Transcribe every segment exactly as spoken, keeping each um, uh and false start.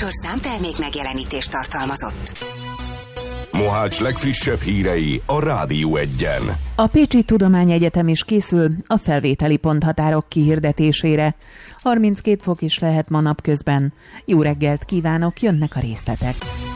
műsor számtermék megjelenítést tartalmazott. Mohács legfrissebb hírei a Rádió Egyen. A Pécsi Tudományegyetem is készül a felvételi ponthatárok kihirdetésére. harminckét fok is lehet ma napközben. Jó reggelt kívánok, jönnek a részletek.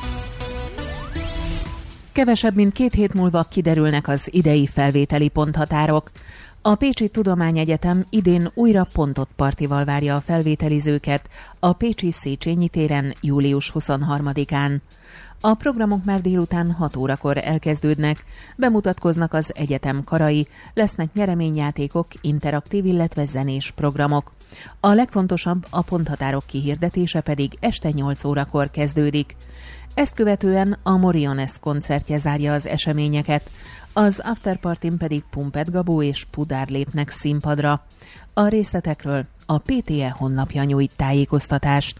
Kevesebb, mint két hét múlva kiderülnek az idei felvételi ponthatárok. A Pécsi Tudományegyetem idén újra pontott partival várja a felvételizőket a pécsi Széchenyi téren július huszonharmadikán. A programok már délután hat órakor elkezdődnek, bemutatkoznak az egyetem karai, lesznek nyereményjátékok, interaktív, illetve zenés programok. A legfontosabb, a ponthatárok kihirdetése pedig este nyolc órakor kezdődik. Ezt követően a Moriones koncertje zárja az eseményeket, az afterpartin pedig Pumpet Gabó és Pudár lépnek színpadra. A részletekről a pé té e honlapja nyújt tájékoztatást.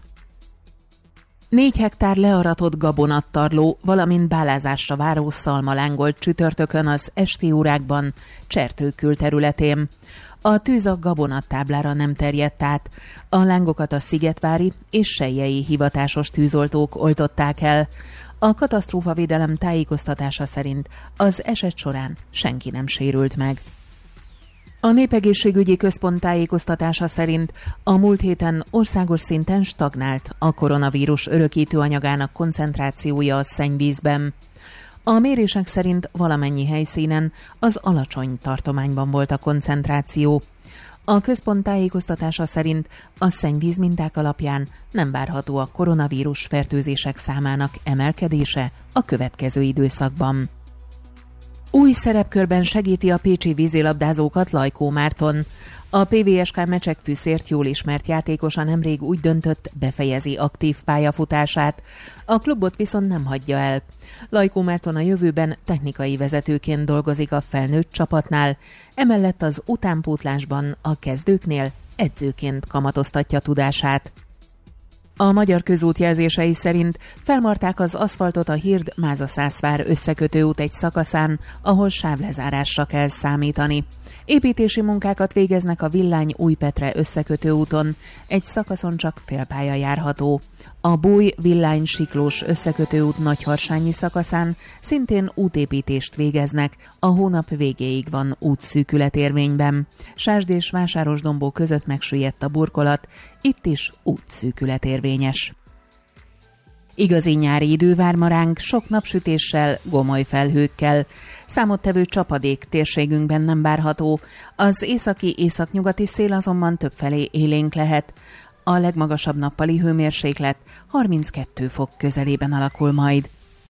Négy hektár learatott gabonattarló, valamint bálázásra váró szalma lángolt csütörtökön az esti órákban Csertő külterületén. A tűz a gabonattáblára nem terjedt át. A lángokat a szigetvári és selyei hivatásos tűzoltók oltották el. A katasztrófavédelem tájékoztatása szerint az eset során senki nem sérült meg. A Népegészségügyi Központ tájékoztatása szerint a múlt héten országos szinten stagnált a koronavírus örökítő anyagának koncentrációja a szennyvízben. A mérések szerint valamennyi helyszínen az alacsony tartományban volt a koncentráció. A központ tájékoztatása szerint a szennyvíz minták alapján nem várható a koronavírus fertőzések számának emelkedése a következő időszakban. Új szerepkörben segíti a pécsi vízilabdázókat Lajkó Márton. A pé vé es ká Mecsekfűszért jól ismert játékosa nemrég úgy döntött, befejezi aktív pályafutását. A klubot viszont nem hagyja el. Lajkó Márton a jövőben technikai vezetőként dolgozik a felnőtt csapatnál, emellett az utánpótlásban a kezdőknél edzőként kamatoztatja tudását. A Magyar Közút jelzései szerint felmarták az aszfaltot a Hird-Máza-Szászvár összekötőút egy szakaszán, ahol sávlezárásra kell számítani. Építési munkákat végeznek a Villány-Újpetre összekötőúton, egy szakaszon csak félpálya járható. A Búj-Villány-Siklós összekötőút Nagyharsányi szakaszán szintén útépítést végeznek, a hónap végéig van útszűkület érvényben. Sásd és Vásárosdombó között megsüllyedt a burkolat, itt is útszűkület érvényes. Igazi nyári idő vár ma ránk, sok napsütéssel, gomoly felhőkkel. Számottevő csapadék térségünkben nem várható, az északi-északnyugati szél azonban többfelé élénk lehet. A legmagasabb nappali hőmérséklet harminckettő fok közelében alakul majd.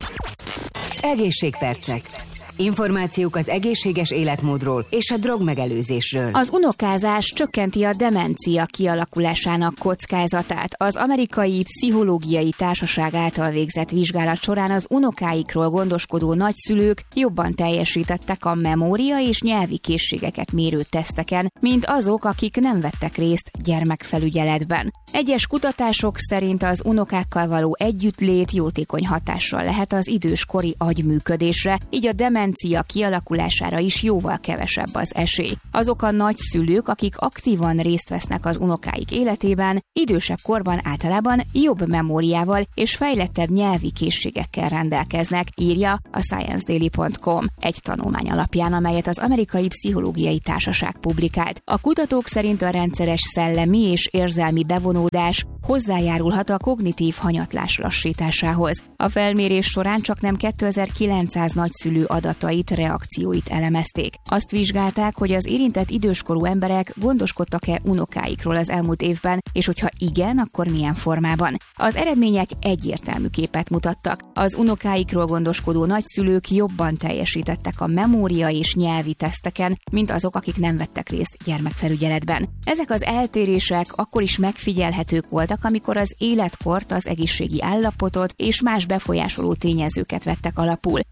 Egészségpercek. Információk az egészséges életmódról és a drogmegelőzésről. Az unokázás csökkenti a demencia kialakulásának kockázatát. Az Amerikai Pszichológiai Társaság által végzett vizsgálat során az unokáikról gondoskodó nagyszülők jobban teljesítettek a memória és nyelvi készségeket mérő teszteken, mint azok, akik nem vettek részt gyermekfelügyeletben. Egyes kutatások szerint az unokákkal való együttlét jótékony hatással lehet az időskori agyműködésre, így a demencia kialakulására is jóval kevesebb az esély. Azok a nagyszülők, akik aktívan részt vesznek az unokáik életében, idősebb korban általában jobb memóriával és fejlettebb nyelvi készségekkel rendelkeznek, írja a science daily pont com egy tanulmány alapján, amelyet az Amerikai Pszichológiai Társaság publikált. A kutatók szerint a rendszeres szellemi és érzelmi bevonódás hozzájárulhat a kognitív hanyatlás lassításához. A felmérés során csaknem kétezer-kilencszáz nagyszülő adatait, reakcióit elemezték. Azt vizsgálták, hogy az érintett időskorú emberek gondoskodtak-e unokáikról az elmúlt évben, és hogyha igen, akkor milyen formában. Az eredmények egyértelmű képet mutattak. Az unokáikról gondoskodó nagyszülők jobban teljesítettek a memória és nyelvi teszteken, mint azok, akik nem vettek részt gyermekfelügyeletben. Ezek az eltérések akkor is megfigyelhetők voltak, amikor az életkort, az egészségi állapotot és más befolyásoló tényezőket vettek alapul.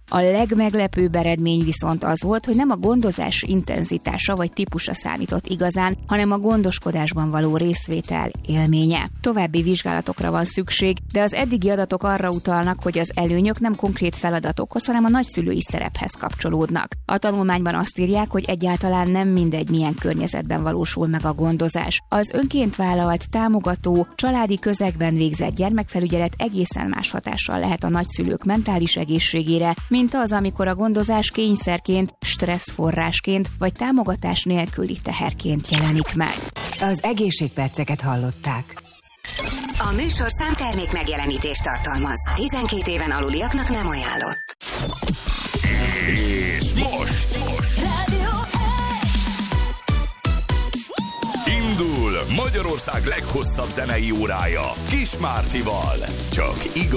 A legmeglepőbb eredmény viszont az volt, hogy nem a gondozás intenzitása vagy típusa számított igazán, hanem a gondoskodásban való részvétel élménye. További vizsgálatokra van szükség, de az eddigi adatok arra utalnak, hogy az előnyök nem konkrét feladatokhoz, hanem a nagyszülői szerephez kapcsolódnak. A tanulmányban azt írják, hogy egyáltalán nem mindegy, milyen környezetben valósul meg a gondozás. Az önként vállalt, támogató, családi közegben végzett gyermekfelügyelet egészen más hatással lehet a nagyszülők mentális egészségére, mint az, amikor a gondozás kényszerként, stresszforrásként vagy támogatás nélküli teherként jelenik meg. Az egészségperceket hallották. A műsor számtermék megjelenítést tartalmaz. tizenkét éven aluliaknak nem ajánlott. És most, most. Rádió indul Magyarország leghosszabb zenei órája Kis Mártival. Csak igaz.